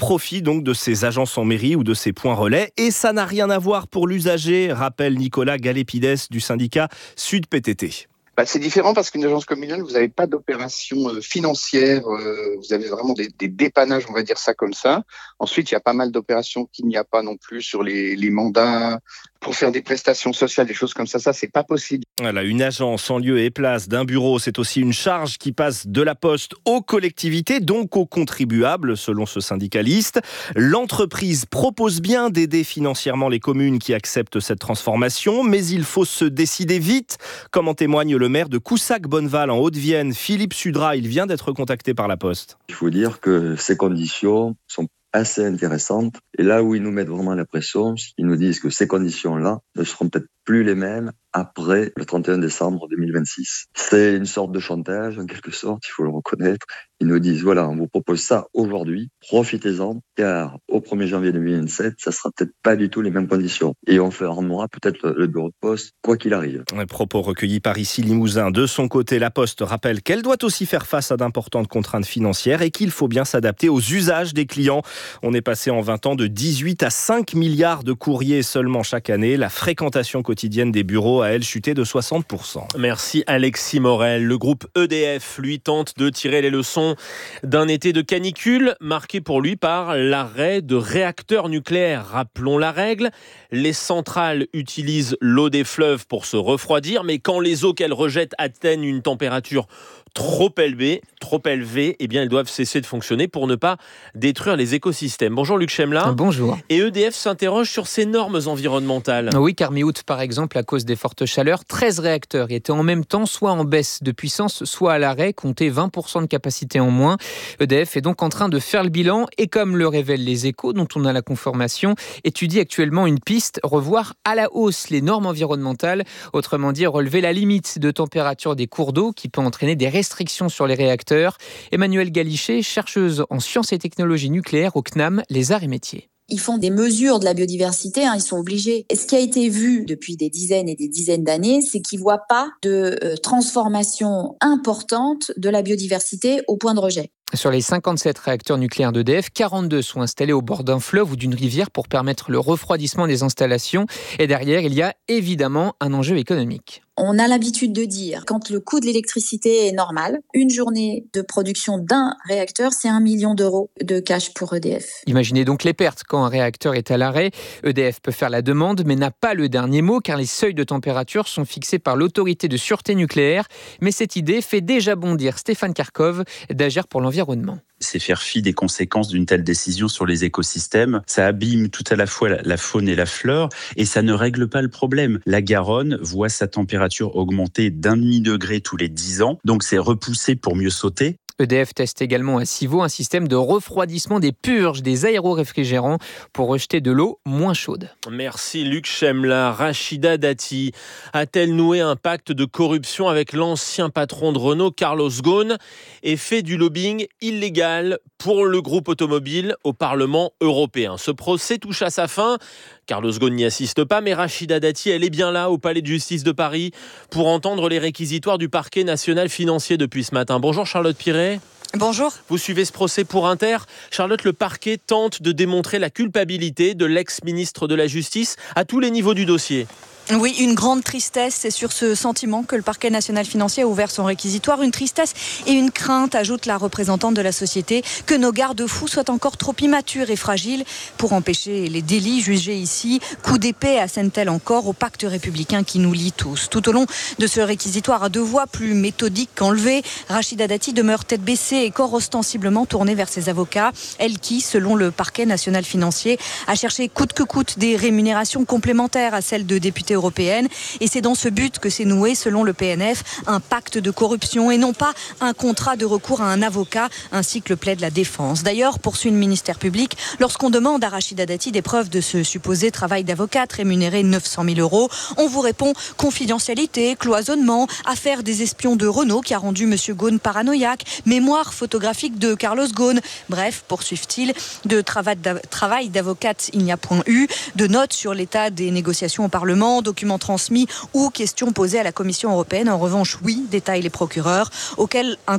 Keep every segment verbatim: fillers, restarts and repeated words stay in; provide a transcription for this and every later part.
profit donc de ces agences en mairie ou de ces points relais. Et ça n'a rien à voir pour l'usager, rappelle Nicolas Galépides du syndicat Sud P T T. Bah, c'est différent parce qu'une agence communale, vous n'avez pas d'opération euh, financière, euh, vous avez vraiment des, des dépannages, on va dire ça comme ça. Ensuite, il y a pas mal d'opérations qu'il n'y a pas non plus sur les, les mandats, pour faire des prestations sociales, des choses comme ça, ça c'est pas possible. Voilà, une agence en lieu et place d'un bureau, c'est aussi une charge qui passe de la Poste aux collectivités, donc aux contribuables, selon ce syndicaliste. L'entreprise propose bien d'aider financièrement les communes qui acceptent cette transformation, mais il faut se décider vite, comme en témoigne le maire de Coussac-Bonneval en Haute-Vienne, Philippe Sudra. Il vient d'être contacté par la Poste. Il faut dire que ces conditions sont assez intéressantes. Et là où ils nous mettent vraiment la pression, ils nous disent que ces conditions-là ne seront peut-être plus les mêmes après le trente et un décembre deux mille vingt-six. C'est une sorte de chantage, en quelque sorte, il faut le reconnaître. Ils nous disent, voilà, on vous propose ça aujourd'hui, profitez-en, car au premier janvier deux mille vingt-sept, ça sera peut-être pas du tout les mêmes conditions. Et on fermera peut-être le bureau de poste, quoi qu'il arrive. Un propos recueillis par ici Limousin. De son côté, la Poste rappelle qu'elle doit aussi faire face à d'importantes contraintes financières et qu'il faut bien s'adapter aux usages des clients. On est passé en vingt ans de dix-huit à cinq milliards de courriers seulement chaque année. La fréquentation quotidienne des bureaux a, elle, chuté de soixante pour cent. Merci Alexis Morel. Le groupe E D F, lui, tente de tirer les leçons d'un été de canicule marqué pour lui par l'arrêt de réacteurs nucléaires. Rappelons la règle, les centrales utilisent l'eau des fleuves pour se refroidir, mais quand les eaux qu'elles rejettent atteignent une température trop élevée, trop élevée, eh bien elles doivent cesser de fonctionner pour ne pas détruire les écosystèmes. Bonjour Luc Chemla. Bonjour. Et E D F s'interroge sur ces normes environnementales. Oui, car mi-août, par exemple, à cause des fortes chaleurs, treize réacteurs étaient en même temps soit en baisse de puissance, soit à l'arrêt, comptaient vingt pour cent de capacité en moins. E D F est donc en train de faire le bilan et, comme le révèlent les Échos, dont on a la confirmation, étudie actuellement une piste, revoir à la hausse les normes environnementales, autrement dit relever la limite de température des cours d'eau qui peut entraîner des restrictions sur les réacteurs. Emmanuelle Galichet, chercheuse en sciences et technologies nucléaires au C N A M, les arts et métiers. Ils font des mesures de la biodiversité, hein, ils sont obligés. Et ce qui a été vu depuis des dizaines et des dizaines d'années, c'est qu'ils ne voient pas de euh, transformation importante de la biodiversité au point de rejet. Sur les cinquante-sept réacteurs nucléaires d'E D F, quarante-deux sont installés au bord d'un fleuve ou d'une rivière pour permettre le refroidissement des installations. Et derrière, il y a évidemment un enjeu économique. On a l'habitude de dire, quand le coût de l'électricité est normal, une journée de production d'un réacteur, c'est un million d'euros de cash pour E D F. Imaginez donc les pertes quand un réacteur est à l'arrêt. E D F peut faire la demande, mais n'a pas le dernier mot, car les seuils de température sont fixés par l'autorité de sûreté nucléaire. Mais cette idée fait déjà bondir Stéphane Karkov d'Agir pour l'environnement. C'est faire fi des conséquences d'une telle décision sur les écosystèmes. Ça abîme tout à la fois la faune et la flore et ça ne règle pas le problème. La Garonne voit sa température augmenter d'un demi-degré tous les dix ans, donc c'est repoussé pour mieux sauter. E D F teste également à Civaux un système de refroidissement des purges des aéroréfrigérants pour rejeter de l'eau moins chaude. Merci Luc Chemla. Rachida Dati a-t-elle noué un pacte de corruption avec l'ancien patron de Renault, Carlos Ghosn, et fait du lobbying illégal pour le groupe automobile au Parlement européen? Ce procès touche à sa fin. Carlos Ghosn n'y assiste pas, mais Rachida Dati, elle est bien là au Palais de Justice de Paris pour entendre les réquisitoires du parquet national financier depuis ce matin. Bonjour Charlotte Piret. Bonjour. Vous suivez ce procès pour Inter. Charlotte, le parquet tente de démontrer la culpabilité de l'ex-ministre de la Justice à tous les niveaux du dossier. Oui, une grande tristesse, c'est sur ce sentiment que le parquet national financier a ouvert son réquisitoire. Une tristesse et une crainte, ajoute la représentante de la société, que nos garde-fous soient encore trop immatures et fragiles pour empêcher les délits jugés ici. Coup d'épée, assène-t-elle encore, au pacte républicain qui nous lie tous. Tout au long de ce réquisitoire à deux voix, plus méthodique qu'enlevé, Rachida Dati demeure tête baissée et corps ostensiblement tourné vers ses avocats. Elle qui, selon le parquet national financier, a cherché coûte que coûte des rémunérations complémentaires à celles de députés européenne. Et c'est dans ce but que s'est noué, selon le P N F, un pacte de corruption et non pas un contrat de recours à un avocat, ainsi que le plaide la défense. D'ailleurs, poursuit le ministère public, lorsqu'on demande à Rachida Dati des preuves de ce supposé travail d'avocate rémunéré neuf cent mille euros, on vous répond confidentialité, cloisonnement, affaire des espions de Renault qui a rendu M. Ghosn paranoïaque, mémoire photographique de Carlos Ghosn. Bref, poursuivent-ils, de travail d'avocate, il n'y a point eu, de notes sur l'état des négociations au Parlement, documents transmis ou questions posées à la Commission européenne. En revanche, oui, détaillent les procureurs, auxquels incombe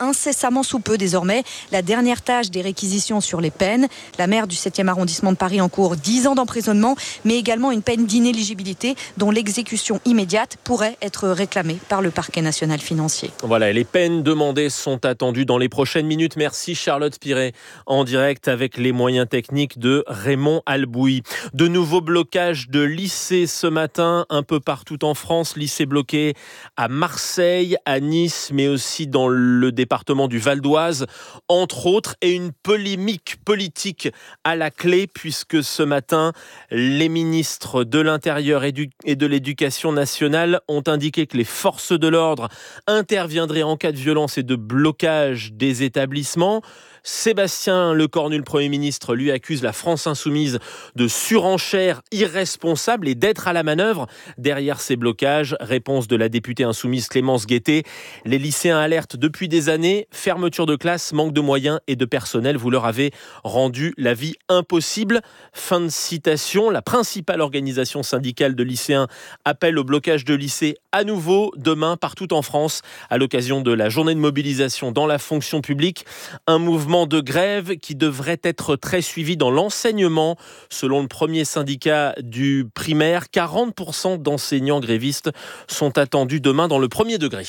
incessamment sous peu désormais. La dernière tâche des réquisitions sur les peines. La maire du septième arrondissement de Paris encourt dix ans d'emprisonnement, mais également une peine d'inéligibilité dont l'exécution immédiate pourrait être réclamée par le parquet national financier. Voilà, les peines demandées sont attendues dans les prochaines minutes. Merci Charlotte Piret, en direct avec les moyens techniques de Raymond Albouy. De nouveaux blocages de lycées ce matin, un peu partout en France. Lycées bloqués à Marseille, à Nice, mais aussi dans le département du Val d'Oise, entre autres. Et une polémique politique à la clé, puisque ce matin, les ministres de l'Intérieur et de l'Éducation nationale ont indiqué que les forces de l'ordre interviendraient en cas de violence et de blocage des établissements. Sébastien Lecornu, le Premier ministre, lui accuse la France insoumise de surenchère irresponsable et d'être à la manœuvre derrière ces blocages. Réponse de la députée insoumise Clémence Guettet. Les lycéens alertent depuis des années. Fermeture de classe, manque de moyens et de personnel. Vous leur avez rendu la vie impossible. Fin de citation. La principale organisation syndicale de lycéens appelle au blocage de lycées à nouveau demain partout en France à l'occasion de la journée de mobilisation dans la fonction publique. Un mouvement de grève qui devrait être très suivi dans l'enseignement. Selon le premier syndicat du primaire, quarante pour cent d'enseignants grévistes sont attendus demain dans le premier degré.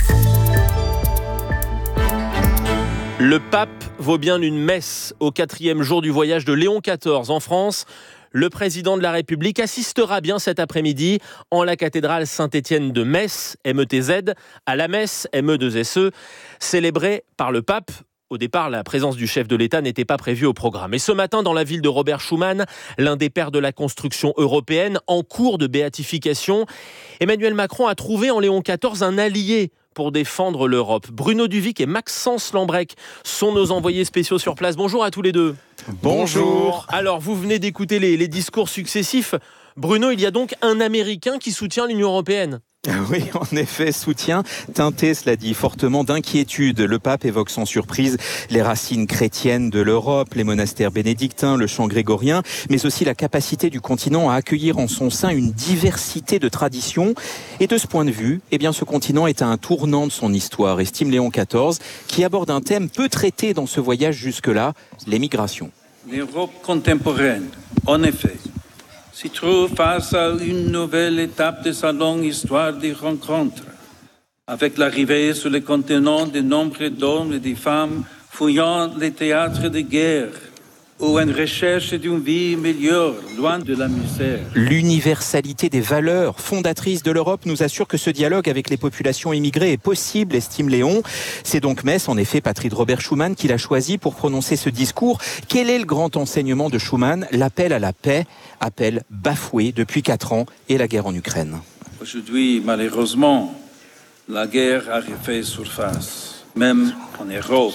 Le pape vaut bien une messe au quatrième jour du voyage de Léon quatorze en France. Le président de la République assistera bien cet après-midi en la cathédrale Saint-Étienne de Metz, M E T Z, à la messe M E deux S E, célébrée par le pape. Au départ, la présence du chef de l'État n'était pas prévue au programme. Et ce matin, dans la ville de Robert Schuman, l'un des pères de la construction européenne, en cours de béatification, Emmanuel Macron a trouvé en Léon quatorze un allié pour défendre l'Europe. Bruno Duvic et Maxence Lambrec sont nos envoyés spéciaux sur place. Bonjour à tous les deux. Bonjour. Alors, vous venez d'écouter les, les discours successifs. Bruno, il y a donc un Américain qui soutient l'Union européenne. Oui, en effet, soutien teinté, cela dit, fortement d'inquiétude. Le pape évoque sans surprise les racines chrétiennes de l'Europe, les monastères bénédictins, le chant grégorien, mais aussi la capacité du continent à accueillir en son sein une diversité de traditions. Et de ce point de vue, eh bien, ce continent est à un tournant de son histoire, estime Léon quatorze, qui aborde un thème peu traité dans ce voyage jusque-là, les migrations. L'Europe contemporaine, en effet, se trouve face à une nouvelle étape de sa longue histoire de rencontres, avec l'arrivée sur le continent de nombreux d'hommes et de femmes fouillant les théâtres de guerre ou en recherche d'une vie meilleure, loin de la misère. L'universalité des valeurs fondatrices de l'Europe nous assure que ce dialogue avec les populations immigrées est possible, estime Léon. C'est donc Metz, en effet, patrie de Robert Schuman, qui l'a choisi pour prononcer ce discours. Quel est le grand enseignement de Schuman ? L'appel à la paix, appel bafoué depuis quatre ans, et la guerre en Ukraine. Aujourd'hui, malheureusement, la guerre a refait surface, même en Europe.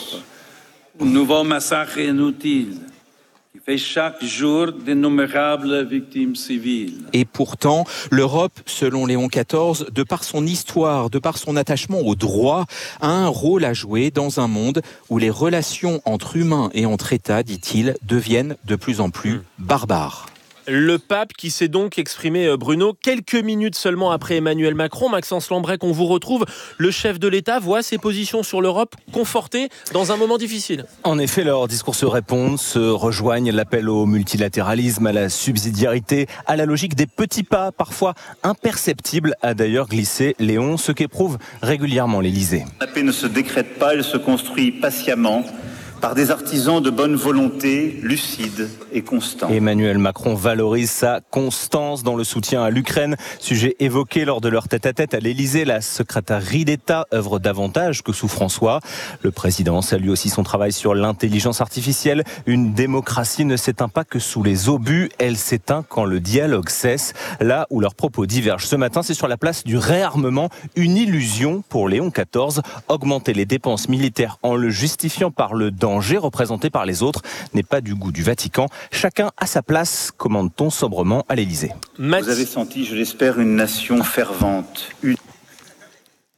Un nouveau massacre inutile qui fait chaque jour d'innombrables victimes civiles. Et pourtant, l'Europe, selon Léon quatorze, de par son histoire, de par son attachement au droit, a un rôle à jouer dans un monde où les relations entre humains et entre États, dit-il, deviennent de plus en plus barbares. Le pape qui s'est donc exprimé, Bruno, quelques minutes seulement après Emmanuel Macron. Maxence Lambrec, on vous retrouve. Le chef de l'État voit ses positions sur l'Europe confortées dans un moment difficile. En effet, leurs discours se répondent, se rejoignent. L'appel au multilatéralisme, à la subsidiarité, à la logique des petits pas, parfois imperceptibles, a d'ailleurs glissé Léon, ce qu'éprouve régulièrement l'Élysée. La paix ne se décrète pas, elle se construit patiemment, par des artisans de bonne volonté, lucides et constants. Emmanuel Macron valorise sa constance dans le soutien à l'Ukraine, sujet évoqué lors de leur tête-à-tête à l'Élysée. La secrétaire d'État œuvre davantage que sous François. Le président salue aussi son travail sur l'intelligence artificielle. Une démocratie ne s'éteint pas que sous les obus, elle s'éteint quand le dialogue cesse. Là où leurs propos divergent ce matin, c'est sur la place du réarmement, une illusion pour Léon quatorze. Augmenter les dépenses militaires en le justifiant par le danger représenté par les autres n'est pas du goût du Vatican. Chacun à sa place, commande-t-on sobrement à l'Élysée. Vous avez senti, je l'espère, une nation fervente, une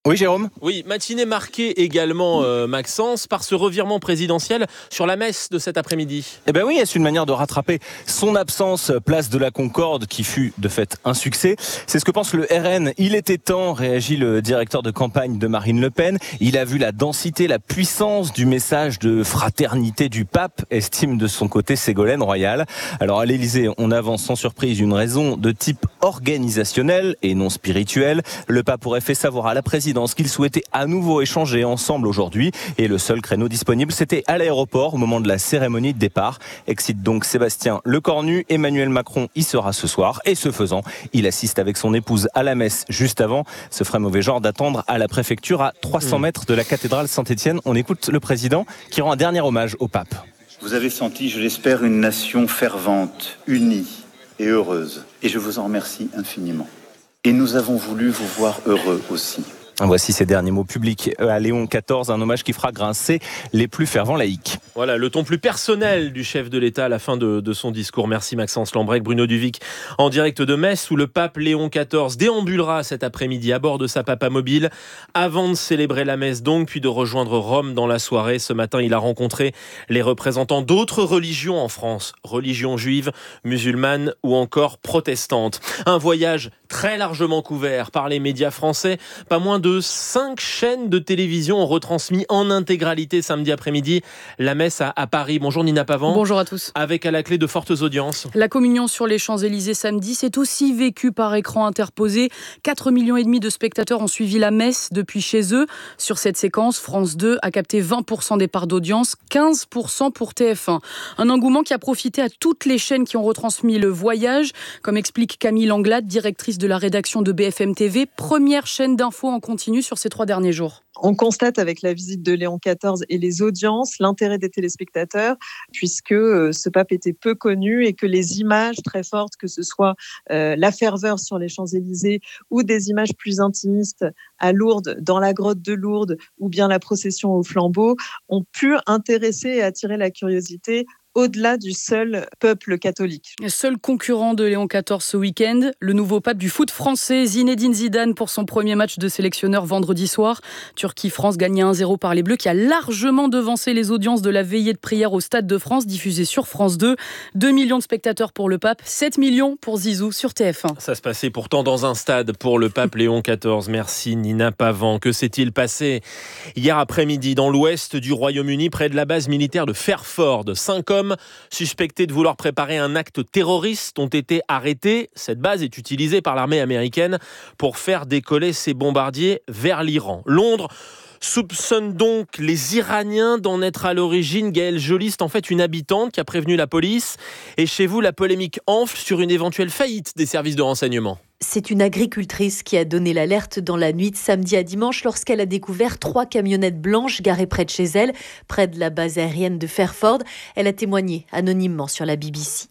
Oui, Jérôme ? Oui, matinée marquée également, euh, Maxence, par ce revirement présidentiel sur la messe de cet après-midi. Eh bien oui, est-ce une manière de rattraper son absence place de la Concorde, qui fut de fait un succès ? C'est ce que pense le R N. Il était temps, réagit le directeur de campagne de Marine Le Pen. Il a vu la densité, la puissance du message de fraternité du pape, estime de son côté Ségolène Royal. Alors à l'Élysée, on avance sans surprise une raison de type organisationnel et non spirituel. Le pape aurait fait savoir à la présidence qu'il souhaitait à nouveau échanger ensemble aujourd'hui, et le seul créneau disponible, c'était à l'aéroport au moment de la cérémonie de départ. Excite donc Sébastien Lecornu. Emmanuel Macron y sera ce soir, et ce faisant, il assiste avec son épouse à la messe juste avant. Ce ferait mauvais genre d'attendre à la préfecture à trois cents mètres de la cathédrale Saint-Étienne. On écoute le président qui rend un dernier hommage au pape. Vous avez senti, je l'espère, une nation fervente, unie et heureuse. Et je vous en remercie infiniment. Et nous avons voulu vous voir heureux aussi. Voici ces derniers mots publics à Léon quatorze, un hommage qui fera grincer les plus fervents laïcs. Voilà, le ton plus personnel du chef de l'État à la fin de, de son discours. Merci Maxence Lambrec. Bruno Duvic en direct de Metz, où le pape Léon quatorze déambulera cet après-midi à bord de sa papa mobile, avant de célébrer la messe donc, puis de rejoindre Rome dans la soirée. Ce matin, il a rencontré les représentants d'autres religions en France, religion juive, musulmane ou encore protestante. Un voyage très largement couvert par les médias français. Pas moins de cinq chaînes de télévision ont retransmis en intégralité samedi après-midi la messe à, à Paris. Bonjour Nina Pavant. Bonjour à tous. Avec à la clé de fortes audiences. La communion sur les Champs-Élysées samedi, c'est aussi vécu par écran interposé. quatre millions et demi de spectateurs ont suivi la messe depuis chez eux. Sur cette séquence, France deux a capté vingt pour cent des parts d'audience, quinze pour cent pour T F un. Un engouement qui a profité à toutes les chaînes qui ont retransmis le voyage, comme explique Camille Langlade, directrice de la rédaction de B F M T V, première chaîne d'infos en continu sur ces trois derniers jours. On constate avec la visite de Léon quatorze et les audiences l'intérêt des téléspectateurs, puisque ce pape était peu connu et que les images très fortes, que ce soit euh, la ferveur sur les Champs-Élysées ou des images plus intimistes à Lourdes, dans la grotte de Lourdes, ou bien la procession au flambeau, ont pu intéresser et attirer la curiosité au-delà du seul peuple catholique. Seul concurrent de Léon quatorze ce week-end, le nouveau pape du foot français, Zinedine Zidane, pour son premier match de sélectionneur vendredi soir. Turquie-France gagnait un zéro par les Bleus, qui a largement devancé les audiences de la veillée de prière au Stade de France, diffusée sur France deux. deux millions de spectateurs pour le pape, sept millions pour Zizou sur T F un. Ça se passait pourtant dans un stade pour le pape Léon quatorze. Merci Nina Pavant. Que s'est-il passé hier après-midi dans l'ouest du Royaume-Uni, près de la base militaire de Fairford? Cinq hommes suspectés de vouloir préparer un acte terroriste ont été arrêtés. Cette base est utilisée par l'armée américaine pour faire décoller ses bombardiers vers l'Iran. Londres soupçonne donc les Iraniens d'en être à l'origine. Gaëlle Joly, c'est en fait une habitante qui a prévenu la police. Et chez vous, la polémique enfle sur une éventuelle faillite des services de renseignement. C'est une agricultrice qui a donné l'alerte dans la nuit de samedi à dimanche lorsqu'elle a découvert trois camionnettes blanches garées près de chez elle, près de la base aérienne de Fairford. Elle a témoigné anonymement sur la B B C.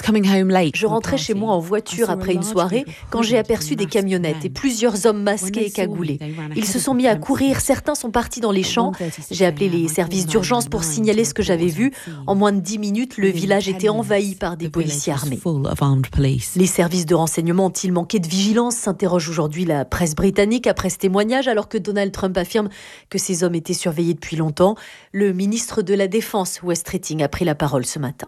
Je rentrais chez moi en voiture après une soirée quand j'ai aperçu des camionnettes et plusieurs hommes masqués et cagoulés. Ils se sont mis à courir, certains sont partis dans les champs. J'ai appelé les services d'urgence pour signaler ce que j'avais vu. En moins de dix minutes, le village était envahi par des policiers armés. Les services de renseignement ont-ils manqué de vigilance, s'interroge aujourd'hui la presse britannique après ce témoignage, alors que Donald Trump affirme que ces hommes étaient surveillés depuis longtemps. Le ministre de la Défense, Wes Streeting, a pris la parole ce matin.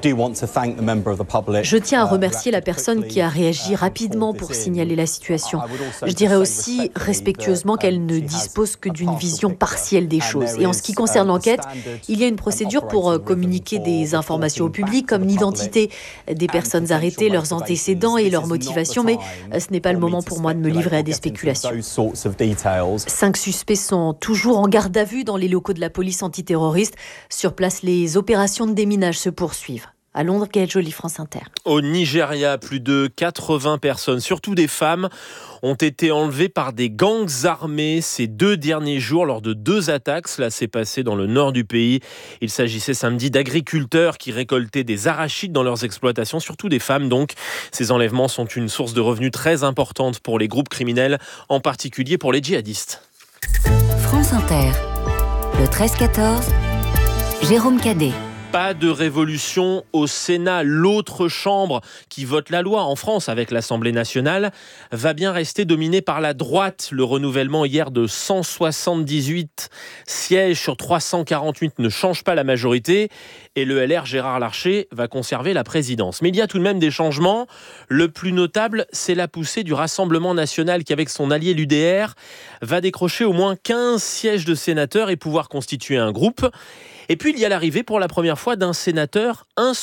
Je tiens à remercier la personne qui a réagi rapidement pour signaler la situation. Je dirais aussi respectueusement qu'elle ne dispose que d'une vision partielle des choses. Et en ce qui concerne l'enquête, il y a une procédure pour communiquer des informations au public, comme l'identité des personnes arrêtées, leurs antécédents et leurs motivations, mais ce n'est pas le moment pour moi de me livrer à des spéculations. Cinq suspects sont toujours en garde à vue dans les locaux de la police antiterroriste. Sur place, les opérations de déminage se poursuivent. À Londres, Gaëlle Joly, France Inter. Au Nigeria, plus de quatre-vingts personnes, surtout des femmes, ont été enlevées par des gangs armés ces deux derniers jours lors de deux attaques. Cela s'est passé dans le nord du pays. Il s'agissait samedi d'agriculteurs qui récoltaient des arachides dans leurs exploitations, surtout des femmes donc. Ces enlèvements sont une source de revenus très importante pour les groupes criminels, en particulier pour les djihadistes. France Inter, le treize quatorze, Jérôme Cadet. Pas de révolution au Sénat. L'autre chambre qui vote la loi en France avec l'Assemblée nationale va bien rester dominée par la droite. Le renouvellement hier de cent soixante-dix-huit sièges sur trois cent quarante-huit ne change pas la majorité et le L R Gérard Larcher va conserver la présidence. Mais il y a tout de même des changements. Le plus notable, c'est la poussée du Rassemblement national qui, avec son allié l'U D R, va décrocher au moins quinze sièges de sénateurs et pouvoir constituer un groupe. Et puis il y a l'arrivée pour la première fois d'un sénateur